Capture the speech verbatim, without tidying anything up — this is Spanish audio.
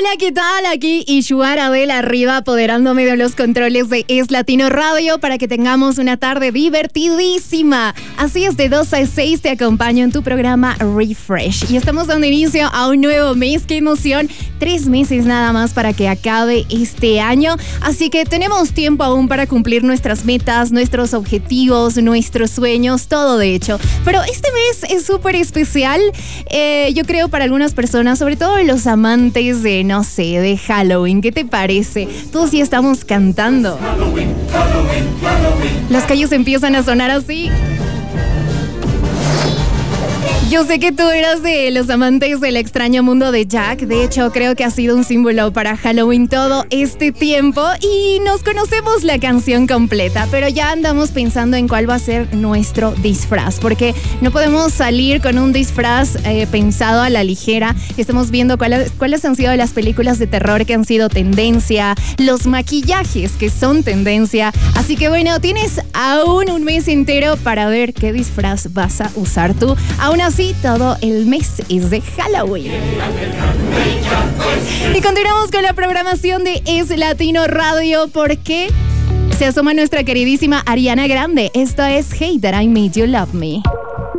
Hola, ¿qué tal? Aquí Ishuara del arriba, apoderándome de los controles de Es Latino Radio para que tengamos una tarde divertidísima. Así es, de dos a seis te acompaño en tu programa Refresh. Y estamos dando inicio a un nuevo mes. ¡Qué emoción! Tres meses nada más para que acabe este año. Así que tenemos tiempo aún para cumplir nuestras metas, nuestros objetivos, nuestros sueños, todo de hecho. Pero este mes es súper especial, eh, yo creo, para algunas personas, sobre todo los amantes de, no sé, de Halloween. ¿Qué te parece? Todos ya estamos cantando. Halloween, Halloween, Halloween. Las calles empiezan a sonar así. Yo sé que tú eras de los amantes del extraño mundo de Jack. De hecho, creo que ha sido un símbolo para Halloween todo este tiempo y nos conocemos la canción completa, pero ya andamos pensando en cuál va a ser nuestro disfraz, porque no podemos salir con un disfraz eh, pensado a la ligera. Estamos viendo cuáles, cuáles han sido las películas de terror que han sido tendencia, los maquillajes que son tendencia. Así que bueno, tienes aún un mes entero para ver qué disfraz vas a usar tú. Aún así, Sí, todo el mes es de Halloween. Y continuamos con la programación de Es Latino Radio porque se asoma nuestra queridísima Ariana Grande. Esto es Hey That I Made You Love Me.